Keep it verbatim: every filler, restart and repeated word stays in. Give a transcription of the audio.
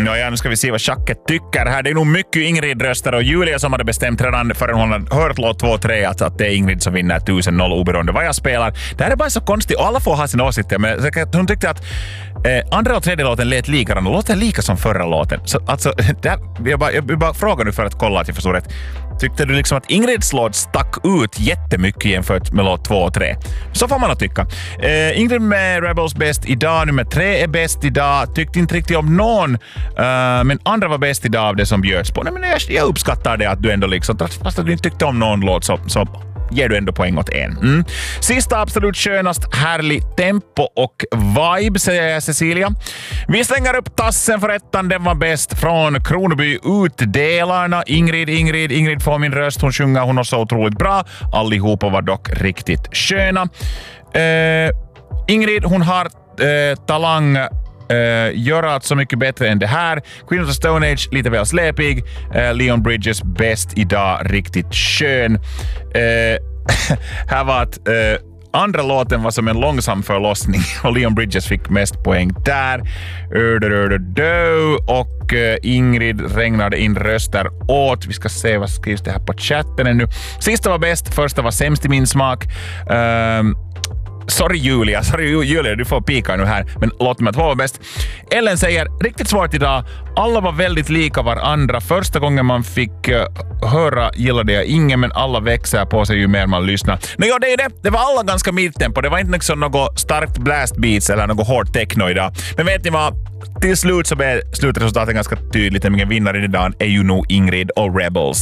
Mm, ja, nu ska vi se vad Schacket tycker här. Det är nog mycket Ingrid-röster och Julia som hade bestämt redan förrän hon hade hört låt två tre att, att det är Ingrid som vinner tusen noll oberoende vad jag spelar. Det här är bara så konstigt och alla får ha sina åsikter. Men hon tyckte att eh, andra och tredje låten lät likadant och låter lika som förra låten. Så, alltså, det här, jag, bara, jag bara frågar nu för att kolla att jag förstår rätt. Tyckte du liksom att Ingrids låt stack ut jättemycket jämfört med låt två och tre? Så får man att tycka. Eh, Ingrid med Rebels bäst idag, nummer tre är bäst idag. Tyckte inte riktigt om någon, uh, men andra var bäst idag av det som bjöds på. Nej, men jag, jag uppskattar det att du ändå liksom, fast att du inte tyckte om någon låt så, så ger du ändå poäng åt en. Mm. Sista absolut skönast, härlig tempo och vibe, säger jag Cecilia. Vi slänger upp tassen för ettan, den var bäst från Kronoby utdelarna. Ingrid, Ingrid, Ingrid får min röst, hon sjunger, hon är så otroligt bra. Allihopa var dock riktigt sköna. Uh, Ingrid, hon har uh, talang Uh, göra så mycket bättre än det här. Queen of the Stone Age, lite väl släpig. Uh, Leon Bridges, bäst idag, riktigt skön. Uh, här var att uh, andra låten var som en långsam förlossning och Leon Bridges fick mest poäng där. Och uh, Ingrid regnade in röster åt. Vi ska se vad skrivs det här på chatten ännu. Sista var bäst, första var sämst i min smak. Uh, Sorry Julia, sorry Julia, du får pika nu här, men låt mig att vara bäst. Ellen säger, riktigt svårt idag. Alla var väldigt lika varandra. Första gången man fick uh, höra gillade jag ingen, men alla växer på sig ju mer man lyssnar. Nej, ja, det är det. Det var alla ganska midtempo. Det var inte liksom något starkt blast beats eller något hårt techno idag. Men vet ni vad? Till slut så blev slutresultatet ganska tydligt. Nämligen vinnaren idag är ju nog Ingrid och Rebels.